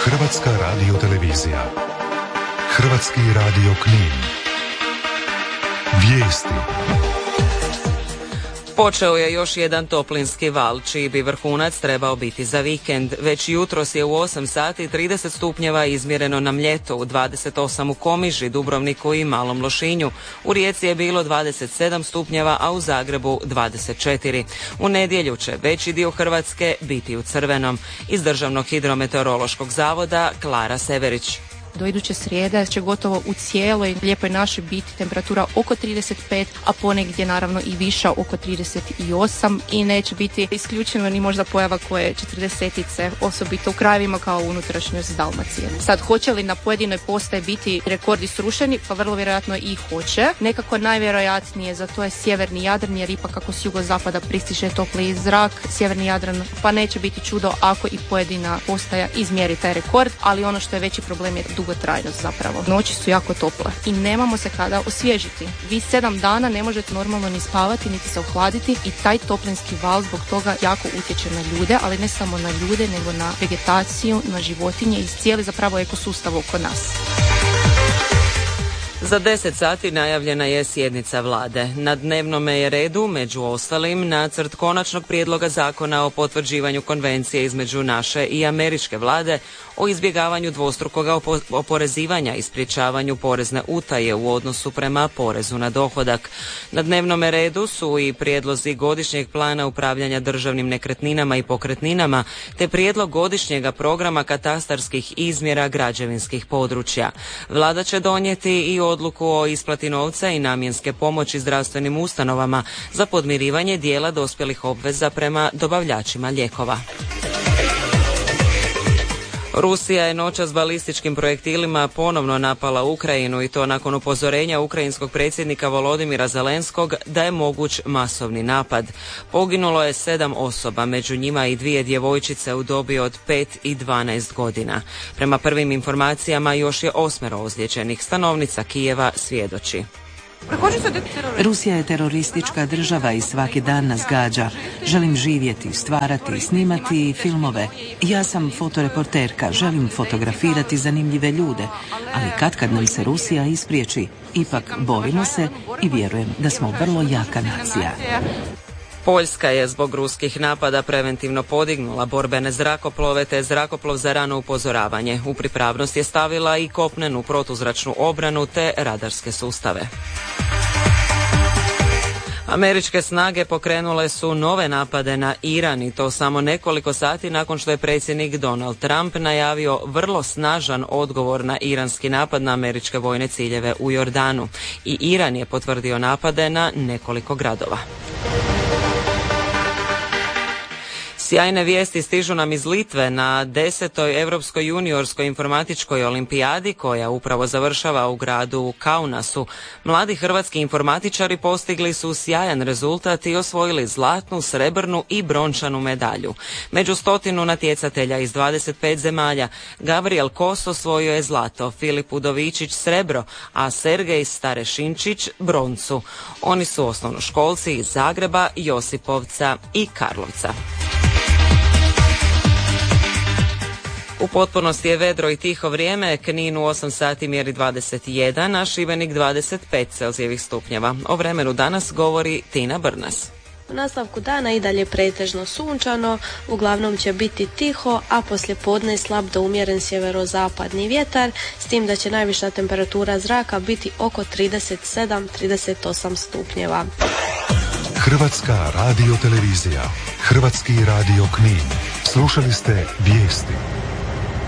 Hrvatska radiotelevizija. Hrvatski radio Knin. Vijesti. Počeo je još jedan toplinski val, čiji bi vrhunac trebao biti za vikend. Već jutros je u 8 sati 30 stupnjeva izmjereno na Mljetu, 28 u Komiži, Dubrovniku i Malom Lošinju. U Rijeci je bilo 27 stupnjeva, a u Zagrebu 24. U nedjelju će veći dio Hrvatske biti u crvenom. Iz Državnog hidrometeorološkog zavoda Klara Severić. Do iduće srijede će gotovo u cijeloj lijepoj našoj biti temperatura oko 35, a ponegdje naravno i viša oko 38 i neće biti isključeno ni možda pojava koje 40-ice, osobito u krajevima kao unutrašnjost Dalmacije. Sad, hoće li na pojedinoj postaji biti rekordi srušeni? Pa vrlo vjerojatno i hoće. Nekako najvjerojatnije za to je sjeverni Jadran, jer ipak kako s jugozapada pristiže topli zrak, sjeverni Jadran, pa neće biti čudo ako i pojedina postaja izmjeri taj rekord, ali ono što je veći problem je dugotrajnost zapravo. Noći su jako tople i nemamo se kada osvježiti. Vi 7 dana ne možete normalno ni spavati, niti se ohladiti i taj toplinski val zbog toga jako utječe na ljude, ali ne samo na ljude, nego na vegetaciju, na životinje i cijeli zapravo ekosustav oko nas. Za 10 sati najavljena je sjednica vlade. Na dnevnome je redu, među ostalim, nacrt konačnog prijedloga zakona o potvrđivanju konvencije između naše i američke vlade o izbjegavanju dvostrukoga oporezivanja i sprječavanju porezne utaje u odnosu prema porezu na dohodak. Na dnevnome redu su i prijedlozi godišnjeg plana upravljanja državnim nekretninama i pokretninama, te prijedlog godišnjega programa katastarskih izmjera građevinskih područja. Vlada će donijeti i odluku o isplati novca i namjenske pomoći zdravstvenim ustanovama za podmirivanje dijela dospjelih obveza prema dobavljačima lijekova. Rusija je noćas balističkim projektilima ponovno napala Ukrajinu i to nakon upozorenja ukrajinskog predsjednika Volodimira Zelenskog da je moguć masovni napad. Poginulo je 7 osoba, među njima i 2 djevojčice u dobi od 5 i 12 godina. Prema prvim informacijama još je 8 ozlijeđenih. Stanovnica Kijeva svjedoči. Rusija je teroristička država i svaki dan nas gađa. Želim živjeti, stvarati, snimati filmove. Ja sam fotoreporterka, želim fotografirati zanimljive ljude, ali kad nam se Rusija ispriječi, ipak borimo se i vjerujem da smo vrlo jaka nacija. Poljska je zbog ruskih napada preventivno podignula borbene zrakoplove te zrakoplov za rano upozoravanje. U pripravnost je stavila i kopnenu protuzračnu obranu te radarske sustave. Američke snage pokrenule su nove napade na Iran i to samo nekoliko sati nakon što je predsjednik Donald Trump najavio vrlo snažan odgovor na iranski napad na američke vojne ciljeve u Jordanu. I Iran je potvrdio napade na nekoliko gradova. Sjajne vijesti stižu nam iz Litve na 10. Europskoj juniorskoj informatičkoj olimpijadi koja upravo završava u gradu Kaunasu. Mladi hrvatski informatičari postigli su sjajan rezultat i osvojili zlatnu, srebrnu i brončanu medalju. Među 100 natjecatelja iz 25 zemalja Gabriel Kos osvojio je zlato, Filip Udovičić srebro, a Sergej Starešinčić broncu. Oni su osnovnoškolci iz Zagreba, Josipovca i Karlovca. U potpunosti je vedro i tiho vrijeme, Knin u 8 sati mjeri 21, a Šibenik 25 Celzijevih stupnjeva. O vremenu danas govori Tina Brnas. U nastavku dana i dalje pretežno sunčano, uglavnom će biti tiho, a poslije podne slab do umjeren sjeverozapadni vjetar, s tim da će najviša temperatura zraka biti oko 37-38 stupnjeva. Hrvatska radiotelevizija, Hrvatski radio Knin. Slušali ste vijesti.